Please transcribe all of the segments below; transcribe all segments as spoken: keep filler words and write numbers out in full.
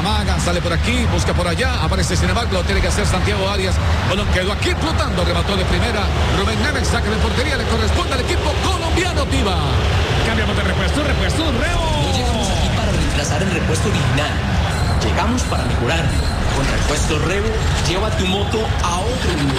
amaga, sale por aquí, busca por allá, aparece sin embargo, lo tiene que hacer Santiago Arias. Balón quedó aquí flotando, remató de primera. Rubén Neves, saque de portería, le corresponde al equipo colombiano, Tiva. Cambiamos de repuesto, repuesto, Rebo. No llegamos aquí para reemplazar el repuesto original. Llegamos para mejorar. Con repuesto Rebo, lleva tu moto a otro nivel.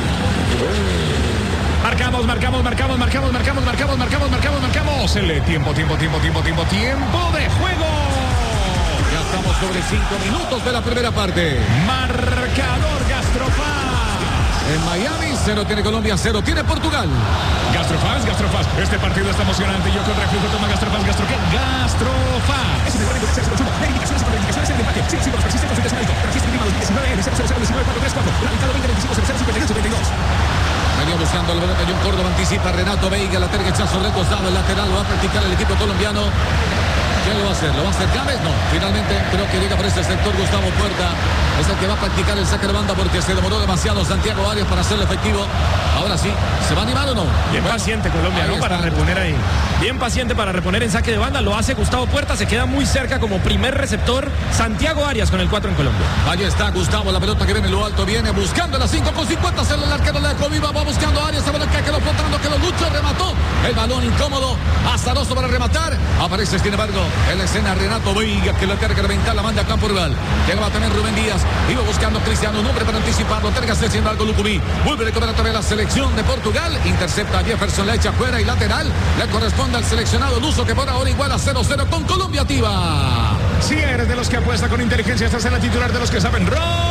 Marcamos, marcamos, marcamos, marcamos, marcamos, marcamos, marcamos, marcamos, marcamos. El tiempo, tiempo, tiempo, tiempo, tiempo, tiempo de juego. Ya estamos sobre cinco minutos de la primera parte. Marcador Gastrofaz. En Miami, cero tiene Colombia, cero tiene Portugal. Gastrofaz, Gastrofaz. Este partido está emocionante. Yo con reflujo toma Gastrofaz, Gastro ¿qué? Gastrofaz. Es un reglamento de acceso al consumo. Verificaciones y contraindicaciones en el empaque. Sí, sí, los persisten consultas médico. Registro prima dos mil diecinueve N cero cero cero diecinueve cuatro tres cuatro. Tramitado veinte veinticinco cero cero cincuenta y ocho treinta y dos. Venía buscando el balón de John Córdoba, anticipa Renato Veiga, la terga echa sobre el costado, el lateral lo va a practicar el equipo colombiano. ¿Quién lo va a hacer? ¿Lo va a hacer Gámez? No. Finalmente creo que llega por este sector Gustavo Puerta. Es el que va a practicar el saque de banda porque se demoró demasiado Santiago Arias para hacerlo efectivo. Ahora sí, ¿se va a animar o no? Bien bueno, paciente Colombia, ¿no? Para reponer ahí. Bien paciente para reponer en saque de banda. Lo hace Gustavo Puerta. Se queda muy cerca como primer receptor. Santiago Arias con el cuatro en Colombia. Ahí está Gustavo. La pelota que viene en lo alto. Viene buscando la cinco con cincuenta. Se el arquero le dejó viva. Va buscando a Arias. Se que quedó flotando. Que lo lucha. Remató. El balón incómodo. Azaroso para rematar. Aparece sin embargo en la escena Renato Veiga. Que la terga reventar. La manda a campo rival. Llegaba también Rubén Díaz. Iba buscando Cristiano. Un hombre para anticiparlo. Terga sin embargo Lucumí. Vuelve a recuperar también la selección de Portugal. Intercepta a Jefferson. La echa afuera y lateral. Le corresponde al seleccionado luso que por ahora igual a cero cero con Colombia, Tiva. Si eres de los que apuesta con inteligencia, estás en la titular de los que saben.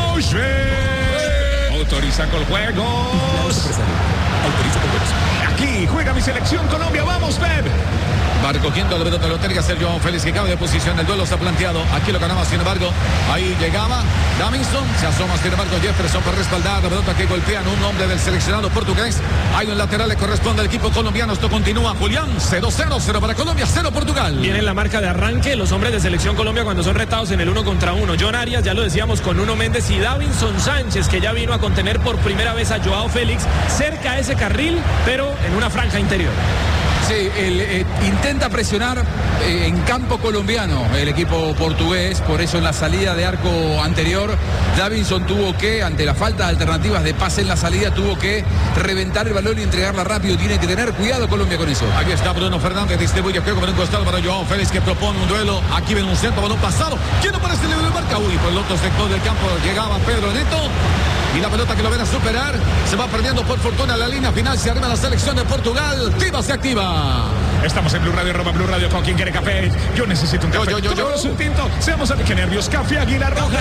Roche. Autoriza con juegos. Autoriza con juegos. Aquí juega mi selección Colombia. Vamos, Pep. Va recogiendo el pelota, lo tiene que hacer Joao Félix, que cabe de posición. El duelo está planteado. Aquí lo ganaba, sin embargo. Ahí llegaba Davinson. Se asoma, sin embargo, Jefferson para respaldar la pelota que golpean un hombre del seleccionado portugués. Hay un lateral, le corresponde al equipo colombiano. Esto continúa, Julián. cero cero, cero para Colombia, cero Portugal. Viene la marca de arranque los hombres de selección Colombia cuando son retados en el uno contra uno. John Arias, ya lo decíamos, con Nuno Méndez y Davinson Sánchez, que ya vino a contener por primera vez a Joao Félix cerca a ese carril, pero en una franja interior. Sí, el, eh, intenta presionar eh, en campo colombiano el equipo portugués, por eso en la salida de arco anterior Davinson tuvo que, ante la falta de alternativas de pase en la salida, tuvo que reventar el balón y entregarla rápido. Tiene que tener cuidado Colombia con eso. Aquí está Bruno Fernández, distribuye juego por un costado para Joao Félix, que propone un duelo. Aquí ven un centro, balón pasado. ¿Quién aparece en el marca? Uy, por el otro sector del campo llegaba Pedro Neto. Y la pelota que lo ven a superar se va perdiendo por fortuna la línea final. Se arriba la selección de Portugal. Tiva se activa. Estamos en Blue Radio, Roma Blue Radio. ¿Con quién quiere café? Yo necesito un café. Yo, yo, yo, yo. Un tinto. Seamos a qué nervios. Café Águila Roja.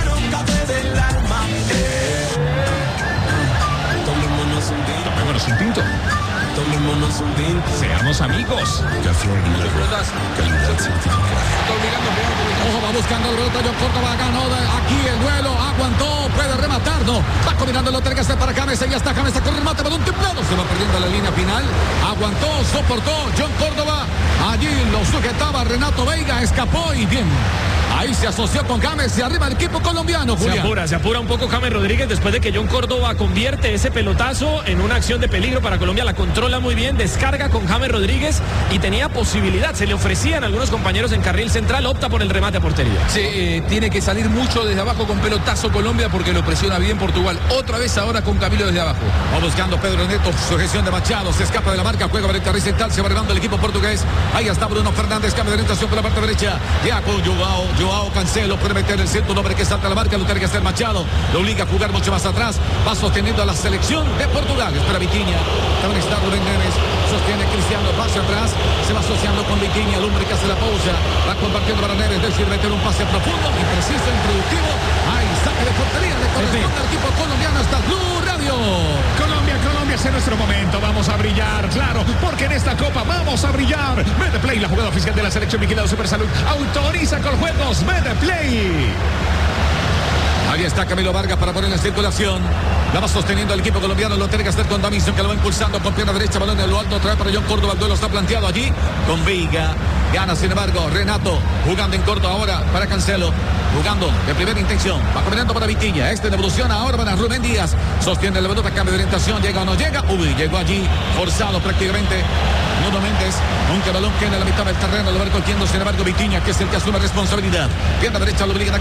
Tomémonos un tinto. Tomémonos un tinto. Seamos amigos. Café Águila Roja. Calidad certificada. Ojo, va buscando el pelota. John Córdoba ganó de aquí el duelo. Aguantó. Puede rematar. No. Va combinando el tiene que hacer para James. Ya está James. Está con el remate. Balón templado. Se va perdiendo la línea final. Aguantó. Soportó. John Córdoba. Allí lo sujetaba Renato Veiga. Escapó y bien. Ahí se asoció con James y arriba el equipo colombiano, Julián. Se apura, se apura un poco James Rodríguez después de que John Córdoba convierte ese pelotazo en una acción de peligro para Colombia. La controla muy bien, descarga con James Rodríguez y tenía posibilidad. Se le ofrecían algunos compañeros en carril central, opta por el remate a portería. Sí, eh, tiene que salir mucho desde abajo con pelotazo Colombia porque lo presiona bien Portugal. Otra vez ahora con Camilo desde abajo. Va buscando Pedro Neto, sujeción de Machado, se escapa de la marca, juega para el carril central, se va arribando el equipo portugués. Ahí está Bruno Fernández, cambio de orientación por la parte derecha. Ya con Joao, Joao Cancelo puede meter el centro, un hombre que salta a la marca, lo tiene que hacer Machado, lo obliga a jugar mucho más atrás, va sosteniendo a la selección de Portugal. Espera Vitinha, también está Rubén Neves, sostiene Cristiano, pase atrás, se va asociando con Vitinha, el hombre que hace la pausa, va compartiendo para Neves, decide meter un pase profundo, impreciso, improductivo. Ahí saque de portería, le corresponde al equipo colombiano. Hasta Blue Radio. Colombia, Colombia, es nuestro momento, vamos a brillar, claro, porque en esta copa vamos a brillar. Medplay, la jugada oficial de la selección Vigilado Supersalud, autoriza con juegos Medplay. Ahí está Camilo Vargas para poner en circulación. La va sosteniendo el equipo colombiano. Lo tiene que hacer con Davinson, que lo va impulsando con pierna derecha. Balón en lo alto. Trae para John Córdoba. El duelo está planteado allí con Veiga. Gana, sin embargo, Renato. Jugando en corto ahora para Cancelo. Jugando de primera intención. Va caminando para Vitinha. Este de evolución ahora para Rubén Díaz. Sostiene la pelota. Cambio de orientación. Llega o no llega. Uy, llegó allí. Forzado prácticamente. Nuno Méndez. Nunca balón que en la mitad del terreno. Lo va recogiendo, sin embargo, Vitinha, que es el que asume responsabilidad. Pierna derecha lo obliga a